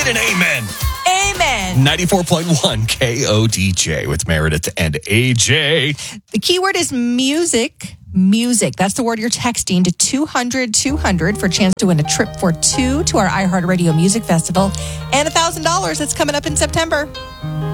get an amen. Amen. 94.1 KODJ with Meredith and AJ. The keyword is music. Music. That's the word you're texting to 200-200 for a chance to win a trip for two to our iHeartRadio Music Festival and $1,000 that's coming up in September.